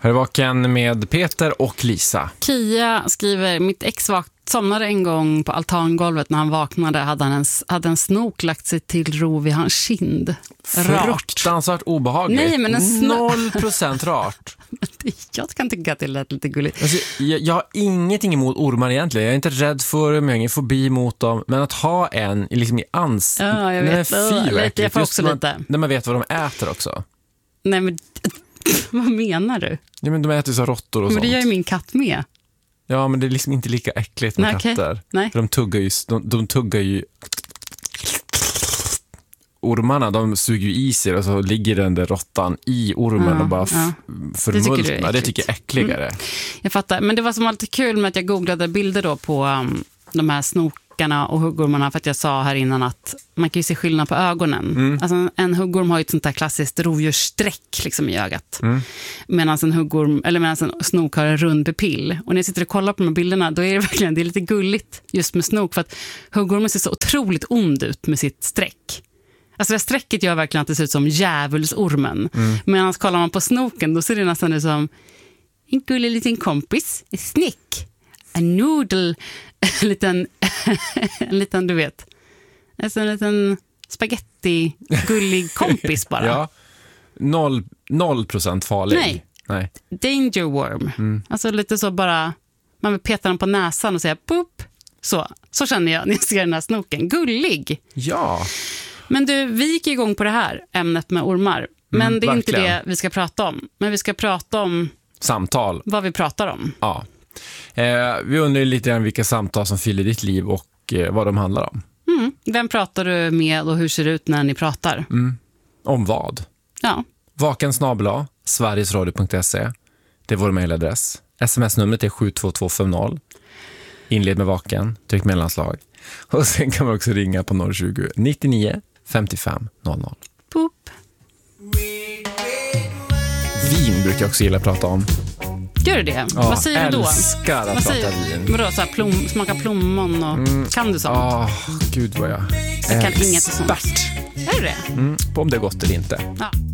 Här är Vaken med Peter och Lisa. Kia skriver, mitt ex somnade en gång på altangolvet. När han vaknade hade en snok lagt sig till ro vid hans kind. Fruktansvärt obehagligt. Nej, men 0% rart. Jag kan tycka att det lät lite gulligt. Alltså, jag har ingenting emot ormar egentligen. Jag är inte rädd för dem, jag har ingen fobi mot dem. Men att ha en liksom i Ja, jag vet. Lite, jag får också lite. När man vet vad de äter också. Nej, men vad menar du? Ja, men de äter så råttor och sånt. Men det gör ju min katt med. Ja, men det är liksom inte lika äckligt med katter. Nej. För de tuggar ju ormarna, de suger ju i sig och så ligger den där råttan i ormen och bara förmultnar. Det tycker jag är äckligare. Jag fattar, men det var som alltid kul med att jag googlade bilder då på de här snokarna och huggormarna, för att jag sa här innan att man kan ju se skillnad på ögonen. Alltså en huggorm har ju ett sånt där klassiskt rovdjurssträck liksom i ögat. Medan en snok har en rund pupill. Och när jag sitter och kollar på de här bilderna, då är det verkligen, det är lite gulligt just med snok, för att huggormen ser så otroligt ond ut med sitt streck. Alltså det strecket gör verkligen att det ser ut som djävulsormen. Medan kollar man på snoken, då ser det nästan ut som en gullig liten kompis, en snick, en noodle, en liten, du vet, alltså en liten spaghetti gullig kompis bara. Ja, 0% farlig. Nej. Danger worm. Alltså lite så bara, man vill peta den på näsan och säga pup. Så känner jag när jag ser den här snoken. Gullig. Ja. Men du, vi gick igång på det här ämnet med ormar. Men det är verkligen inte det vi ska prata om. Men vi ska prata om samtal. Vad vi pratar om. Ja. Vi undrar lite grann vilka samtal som fyller ditt liv och vad de handlar om. Vem pratar du med och hur ser det ut när ni pratar? Om vad? Ja. Vaken@ sverigesradio.se. Det är vår mejladress. SMS-numret är 72250. Inled med Vaken, tryck mellanslag. Och sen kan man också ringa på 020 99 55 00. Poop. Vin brukar jag också gilla att prata om. Gör du det? Ja, vad säger du då? Älskar att prata vin. Vadå, så här smaka plommon och kan du sånt? Gud vad jag kan inget sånt. Expert. Är det? På om det är gott eller inte. Ja.